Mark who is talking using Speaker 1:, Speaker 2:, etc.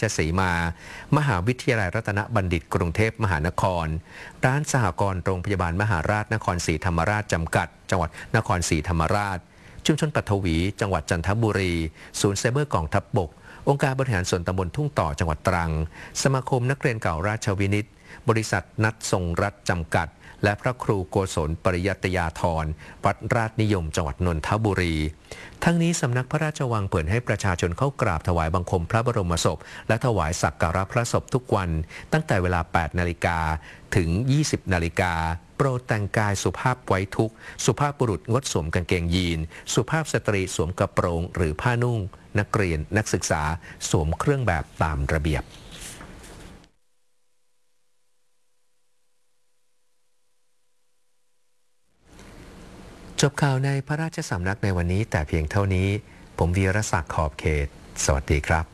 Speaker 1: ชสีมา มหาวิทยาลัยรัตนบัณฑิตกรุงเทพมหานครร้านสหกรณ์โรงพยาบาลมหาราชนครศรีธรรมราชจำกัดจังหวัดนครศรีธรรมราชชุมชนปัทวีจังหวัดจันทบุรีศูนย์ไซเบอร์กองทัพบกองค์การบริหารส่วนตำบลทุ่งต่อจังหวัดตรังสมาคมนักเรียนเก่าราชวินิตบริษัทนัดทรงรัฐจำกัดและพระครูโกศลปริยัตยาธรวัดราชนิยมจังหวัดนนทบุรีทั้งนี้สำนักพระราชวังเปิดให้ประชาชนเข้ากราบถวายบังคมพระบรมศพและถวายสักการะพระศพทุกวันตั้งแต่เวลา 8 นาฬิกาถึง 20 นาฬิกาโปรดแต่งกายสุภาพไว้ทุกข์สุภาพบุรุษงดสวมกางเกงยีนสุภาพสตรีสวมกระโปรงหรือผ้านุ่งนักเรียนนักศึกษาสวมเครื่องแบบตามระเบียบจบข่าวในพระราชสำนักในวันนี้แต่เพียงเท่านี้ผมวีรศักดิ์ขอบเขตสวัสดีครับ